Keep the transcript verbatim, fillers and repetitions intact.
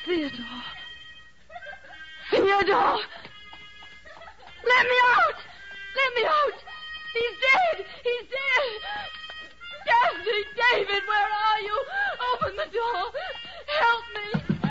Theodore. Theodore! Let me out! Let me out! He's dead! He's dead! Daphne, David, where are you? Open the door!